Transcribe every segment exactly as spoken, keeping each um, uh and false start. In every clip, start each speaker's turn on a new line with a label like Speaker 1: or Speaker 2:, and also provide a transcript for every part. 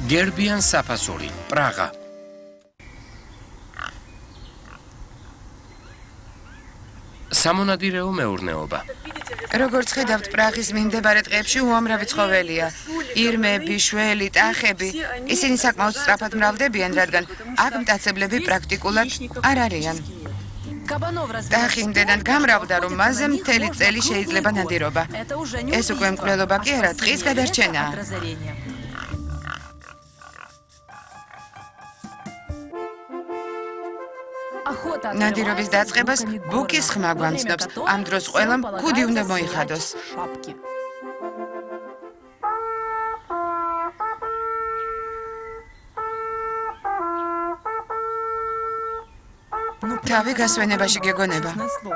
Speaker 1: გერბიან საფასური, პრაღა. სამონადირეო მეურნეობა.
Speaker 2: როგორც ხედავთ, პრაღის მიმდებარე ტყეებში უამრავი ცხოველია. ირმები, შველი, ტახები. ისინი საკმაოდ სწრაფად მრავლდებიან, რადგან აქ მტაცებლები პრაქტიკულად არ არიან. ტახი იმდენად გამრავლდა, რომ მასზე მთელი წელი შეიძლება ნადირობა. ეს უკვე მკვლელობა კი არა, ტყის გადარჩენაა. ნადირობის დაწყებას ბუკის ხმა გვამცნობს. ამ დროს ყველამ ქუდი უნდა მოიხადოს. თავი გასვენებაში გეგონება.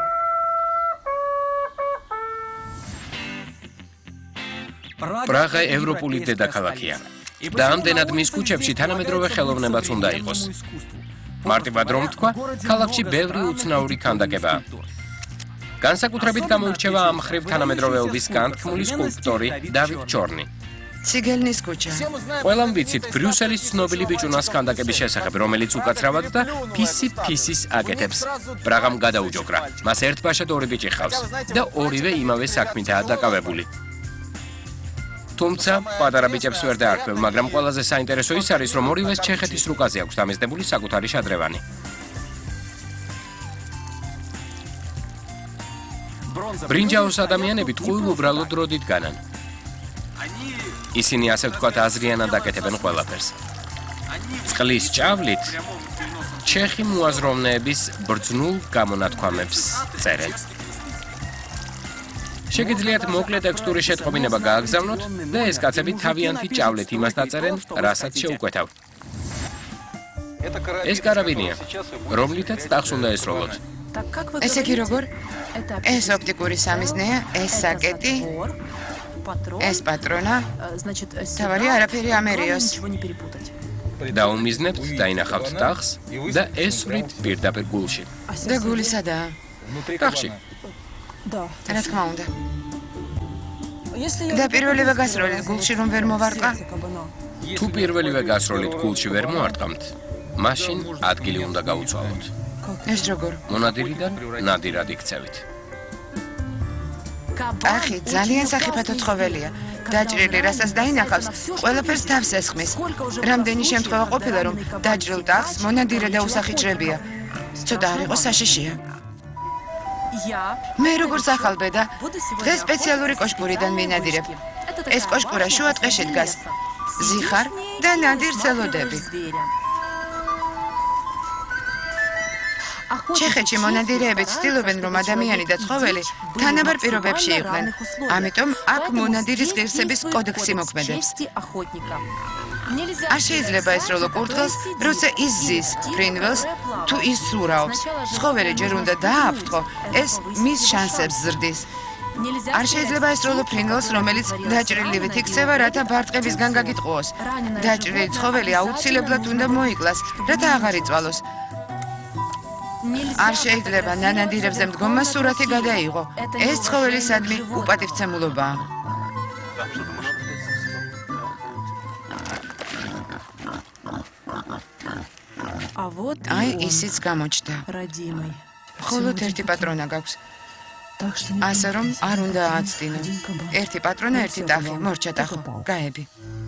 Speaker 1: პრაღა ევროპული დედაქალაქია. და ამდენად მის ქუჩებში თანამედროვე ხელოვნებაც უნდა იყოს. მარტივად რომ თქვა, ქალაქში ბევრი უცნაური ქანდაკებაა. განსაკუთრებით გამოირჩევა ამ მხრივ თანამედროვეობის განთქმული სკულპტორი დავიდ ჩორნი.
Speaker 2: ციგელნის ქუჩა.
Speaker 1: ყველამ ვიცით ბრიუსელის ცნობილი ბიჭუნას ქანდაკების შესახებ, რომელიც უკაცრავად და ფისი-ფისის აკეთებს. პრაღამ გადაუჯოგრა. მას ერთბაშად ორი ბიჭი ჰყავს და ორივე იმავე საქმითაა დაკავებული. თუმცა პატარა ბიჭებს ვერ დაარქვევ, მაგრამ ყველაზე საინტერესო ის არის, რომ ორივეს ჩეხეთის რუკაზე აქვს დამეზდებული საკუთარი შადრევანი. ბრინჯაოს ადამიანები ტყუილ უბრალოდ როდით განან. ისინი ასე ვთქვათ აზრიანად აკეთებენ ყველაფერს. წყლის ჭავლით ჩეხი მოაზროვნეების ბრძნულ გამონათქვამებს წერენ. შეგიძლიათ მოკლე ტექსტურის შეტყობინება გააგზავნოთ და ეს კაცები თავიანთი ჭავლით იმას დაწერენ, რასაც შეუკვეთავ. ეს კარაბინია, რომლითაც ტახს უნდა ესროლოთ.
Speaker 2: ესე იგი როგორ? ეს ოპტიკური სამიზნეა, ეს საკეტი, ეს პატრონა, თავარი არაფერი ამერიოს.
Speaker 1: დაუმიზნებთ, დაინახავთ ტახს და ესვრით პირდაპირ გულში.
Speaker 2: და გული სადაა?
Speaker 1: ტახში.
Speaker 2: რა თქმა უნდა. და პირველივე გასროლით გულში რომ ვერ მოვარტყა?
Speaker 1: თუ პირველივე გასროლით გულში ვერ მოარტყამთ, მაშინ ადგილი უნდა გაუცვალოთ.
Speaker 2: ეს როგორ?
Speaker 1: მონადირიდან ნადირად იქცევით.
Speaker 2: ტახი ძალიან სახიფათო ცხოველია. დაჭრილი, რასაც დაინახავს, ყველაფერს თავს ესხმის. რამდენი შემთხვევა ყოფილა, რომ დაჭრილ ტახს მონადირე დაუსახიჭრებია. ცოტა არ იყოს საშიშია. მე როგორც ახალბედა, დღეს სპეციალური კოშკურიდან მინადირებ. ეს კოშკურა შუა ტყეში დგას. ზიხარ და ნადირს ელოდები. ჩეხეთში მონადირეები ცდილობენ, რომ ადამიანი და ცხოველი თანაბარ პირობებში იყვნენ. ამიტომ აქ მონადირის ღირსების კოდექსი მოქმედებს. არ შეიძლება ესროლო კურდღელს, როცა ის ზის, ფრინველს, თუ ის სურაობს. ცხოველი ჯერ უნდა დააფრთხო, ეს მის შანსებს ზრდის. არ შეიძლება ესროლო ფრინველს, რომელიც დაჭრილივით იქცევა, რათა ბარტყებისგან გაგიტყუოს. დაჭრილი ცხოველი აუცილებლად უნდა მოიკლას, რათა აღარ იწვალოს. არ შეიძლება ნანადირებზე მდგომა სურათი გადაიღო. ეს ცხოველისადმი უპატივცემულობაა. აი, ისიც გამოჩნდა. მხოლოდ ერთი პატრონა გაქვს. ასე რომ არ უნდა აცდინო. ერთი პატრონა, ერთი ტახი, მორჩა ტახო, გაები.